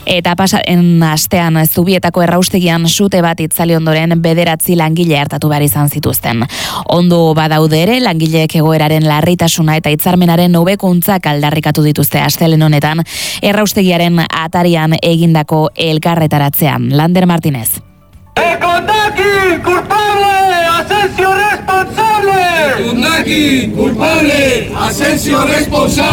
Eta pasaren astean Zubietako erraustegian sute bat itzali ondoren 9 langile hartatu behar izan zituzten. Ondo badaude ere, langileek egoeraren larritasuna eta hitzarmenaren hobekuntzak aldarrikatu dituzte astelehen honetan, erraustegiaren atarian egindako elkarretaratzean. Lander Martínez. Econdaki, culpable, Asensio responsable. Econdaki, culpable, Asensio responsable.